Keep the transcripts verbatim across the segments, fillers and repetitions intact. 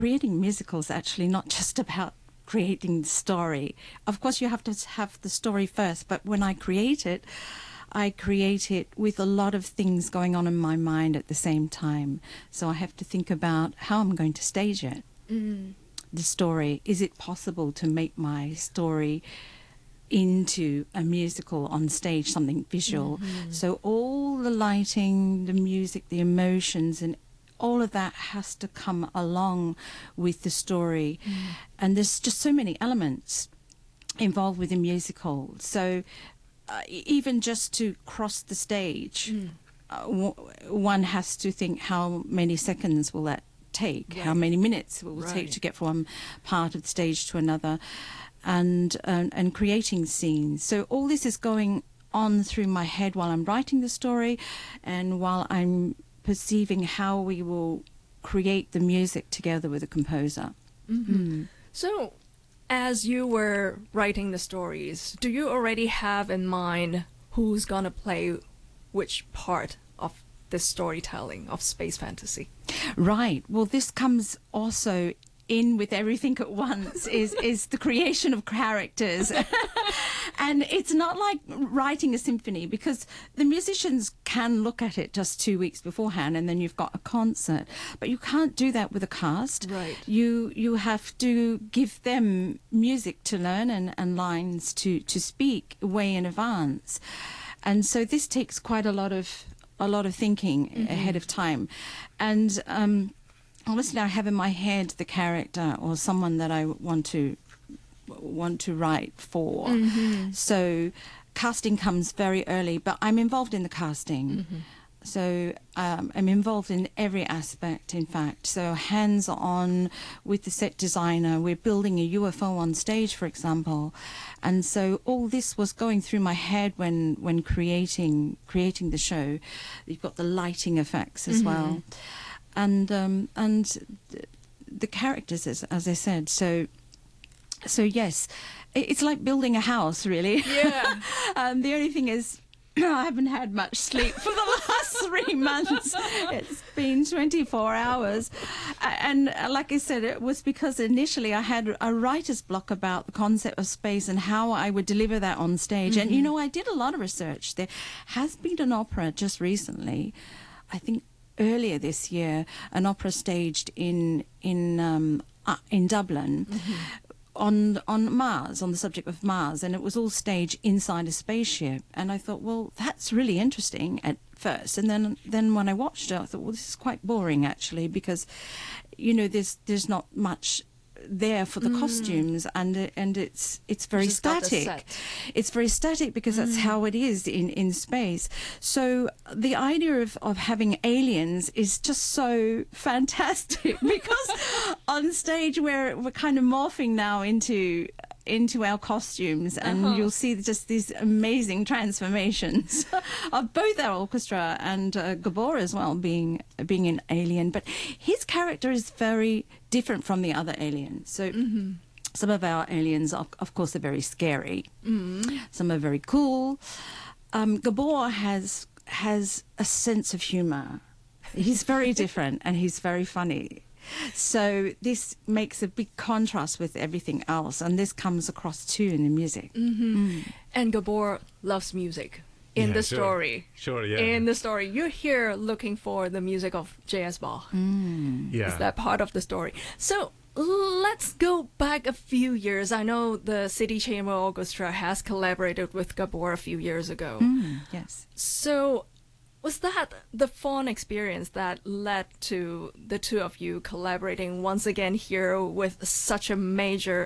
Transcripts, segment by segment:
creating musicals actually not just about creating the story. Of course, you have to have the story first, but when I create it, I create it with a lot of things going on in my mind at the same time. So I have to think about how I'm going to stage it. Mm. The story. Is it possible to make my story into a musical on stage, something visual? Mm-hmm. So all the lighting, the music, the emotions, and all of that has to come along with the story. Mm. And there's just so many elements involved with a musical. So uh, even just to cross the stage, Mm. uh, w- one has to think how many seconds will that take, Right. how many minutes it will Right. take to get from one part of the stage to another, and, and and creating scenes. So all this is going on through my head while I'm writing the story, and while I'm perceiving how we will create the music together with the composer. Mm-hmm. Mm. So, as you were writing the stories, do you already have in mind who's gonna play which part of this storytelling of space fantasy? Right. Well, this comes also in with everything at once is is the creation of characters. And it's not like writing a symphony, because the musicians can look at it just two weeks beforehand and then you've got a concert, but you can't do that with a cast. Right. You you have to give them music to learn and, and lines to, to speak way in advance. And so this takes quite a lot of a lot of thinking Mm-hmm. ahead of time. And um, obviously I have in my head the character or someone that I want to want to write for. Mm-hmm. So casting comes very early, but I'm involved in the casting. Mm-hmm. So um, I'm involved in every aspect, in fact. So hands-on with the set designer. We're building a U F O on stage, for example. And so all this was going through my head when, when creating creating the show. You've got the lighting effects as Mm-hmm. well. And um, and th- the characters, as, as I said. So, so yes, it- it's like building a house, really. Yeah. um, the only thing is, I haven't had much sleep for the last three months. It's been twenty-four hours. A- And uh, like I said, it was because initially I had a writer's block about the concept of space and how I would deliver that on stage. And, you know, I did a lot of research. There has been an opera just recently, I think earlier this year, an opera staged in, in, um, uh, in Dublin. on on Mars, on the subject of Mars, and it was all staged inside a spaceship. And I thought, well, that's really interesting at first. And then then when I watched it, I thought, well, this is quite boring, actually, because, you know, there's there's not much there for the Mm. costumes, and it- and it's it's very Just got the static. set. It's very static because that's how it is in, in space. So the idea of, of having aliens is just so fantastic because on stage we're we're kind of morphing now into into our costumes, and Uh-huh. you'll see just these amazing transformations of both our orchestra and uh, Gabor as well being being an alien. But his character is very different from the other aliens. So Mm-hmm. some of our aliens, of, of course, are very scary. Mm. Some are very cool. Um, Gabor has has a sense of humour. He's very different and he's very funny. So this makes a big contrast with everything else, and this comes across too in the music. Mm-hmm. Mm. And Gabor loves music. In Yeah, the sure. story. Sure, yeah. In the story. You're here looking for the music of J S. Bach. Mm. yeah. Is that part of the story? So let's go back a few years. I know the City Chamber Orchestra has collaborated with Gabor a few years ago. Mm, yes. So was that the fun experience that led to the two of you collaborating once again here with such a major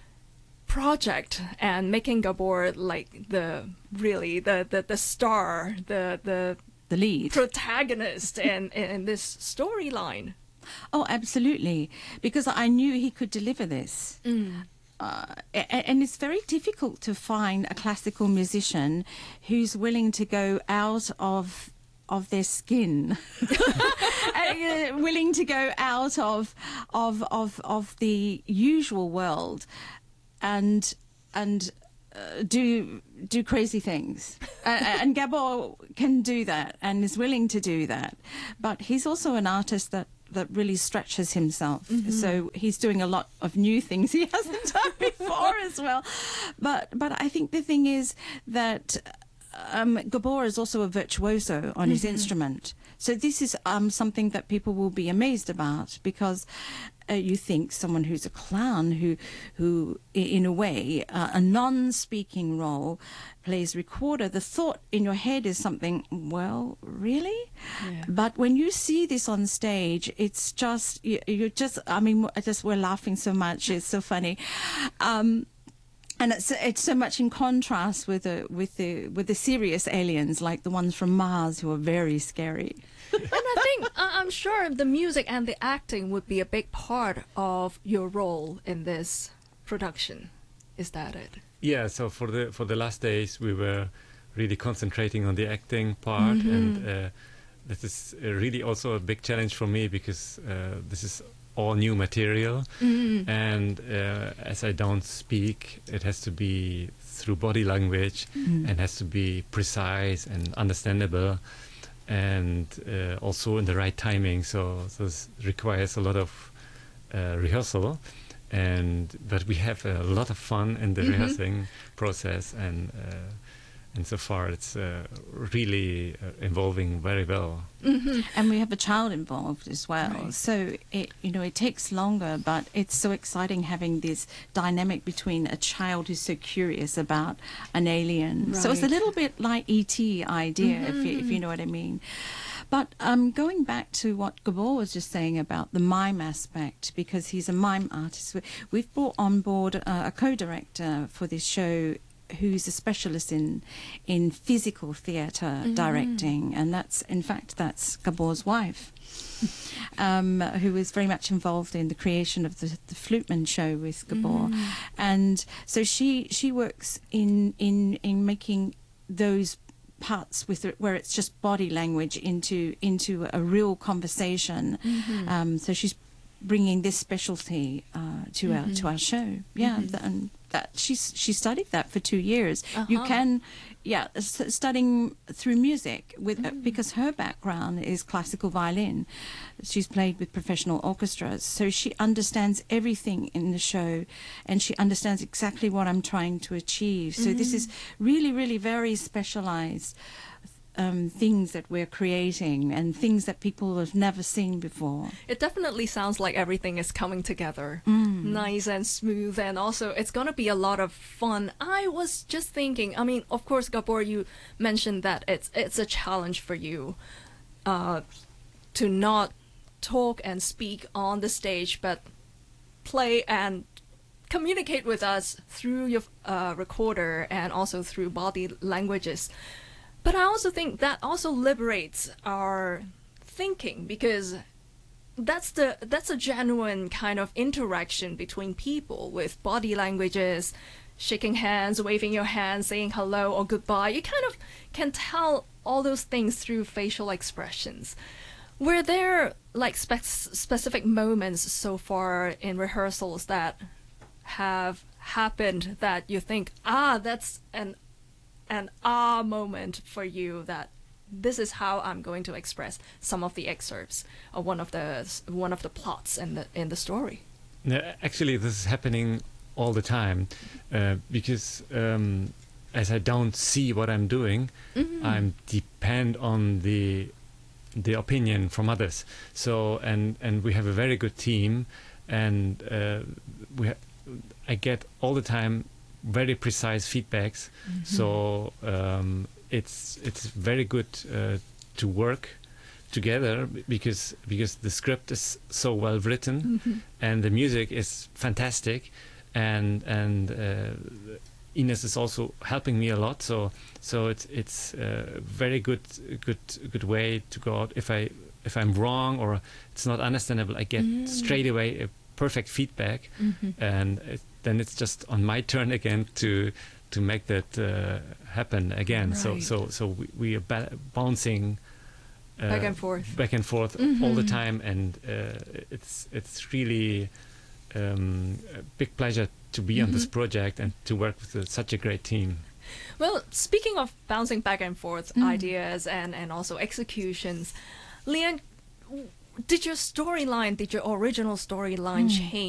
project and making Gabor like the really the the, the star, the the The lead. protagonist in, in this storyline? Oh, absolutely. Because I knew he could deliver this. Mm. Uh, a- and it's very difficult to find a classical musician who's willing to go out of of their skin, uh, willing to go out of of of of the usual world, and and uh, do do crazy things. uh, and Gabor can do that and is willing to do that, but he's also an artist that that really stretches himself. Mm-hmm. So he's doing a lot of new things he hasn't done before as well. But but I think the thing is that um, Gabor is also a virtuoso on mm-hmm. his instrument. So this is um, something that people will be amazed about, because uh, you think someone who's a clown, who, who in a way, uh, a non-speaking role, plays recorder. The thought in your head is something, well, really? Yeah. But when you see this on stage, it's just, you, you're just, I mean, I just, we're laughing so much. It's so funny. Um, And it's it's so much in contrast with the with the with the serious aliens, like the ones from Mars, who are very scary. And I think uh, I'm sure the music and the acting would be a big part of your role in this production. Is that it? Yeah. So for the for the last days, we were really concentrating on the acting part, mm-hmm. and uh, this is really also a big challenge for me, because uh, this is all new material, mm. and uh, as I don't speak, it has to be through body language, mm. and has to be precise and understandable, and uh, also in the right timing. So, so this requires a lot of uh, rehearsal, and but we have a lot of fun in the mm-hmm. rehearsing process, and uh, and so far it's uh, really uh, evolving very well. Mm-hmm. And we have a child involved as well, right. So it you know it takes longer, but it's so exciting having this dynamic between a child who's so curious about an alien. Right. So it's a little bit like E T idea, mm-hmm. if you, if you know what I mean. But um, going back to what Gabor was just saying about the mime aspect, because he's a mime artist, we've brought on board uh, a co-director for this show, who's a specialist in in physical theatre mm-hmm. directing, and that's in fact that's Gabor's wife, um, who was very much involved in the creation of the, the Fluteman show with Gabor, mm. and so she she works in in in making those parts with it where it's just body language into into a real conversation. Mm-hmm. Um, so she's bringing this specialty uh, to mm-hmm. our to our show. Yeah, mm-hmm. th- and that she's she studied that for two years. Uh-huh. You can, yeah, s- studying through music with mm. uh, because her background is classical violin. She's played with professional orchestras, so she understands everything in the show, and she understands exactly what I'm trying to achieve. So mm-hmm. this is really, really very specialized Um, things that we're creating, and things that people have never seen before. It definitely sounds like everything is coming together mm. nice and smooth, and also it's going to be a lot of fun. I was just thinking, I mean, of course, Gabor, you mentioned that it's it's a challenge for you uh, to not talk and speak on the stage, but play and communicate with us through your uh, recorder and also through body languages. But I also think that also liberates our thinking, because that's the that's a genuine kind of interaction between people with body languages, shaking hands, waving your hand, saying hello or goodbye. You kind of can tell all those things through facial expressions. Were there like spe- specific moments so far in rehearsals that have happened that you think, ah, that's an an ah moment for you, that this is how I'm going to express some of the excerpts of one of the one of the plots in the in the story? No, actually, this is happening all the time, uh, because um, as I don't see what I'm doing, mm-hmm. I'm depend on the the opinion from others. So and and we have a very good team, and uh, we ha- I get all the time very precise feedbacks. Mm-hmm. So um, it's it's very good uh, to work together, because because the script is so well written, mm-hmm. and the music is fantastic, and and uh, Ines is also helping me a lot. So so it's it's a very good good good way to go out. If I if I'm wrong or it's not understandable, I get mm. straight away a perfect feedback, mm-hmm. and it, then it's just on my turn again to to make that uh, happen again. Right. So so so we, we are ba- bouncing uh, back and forth, back and forth mm-hmm. all the time, and uh, it's it's really um, a big pleasure to be mm-hmm. on this project and to work with uh, such a great team. Well, speaking of bouncing back and forth mm. ideas and and also executions, Leanne, did your storyline, did your original storyline change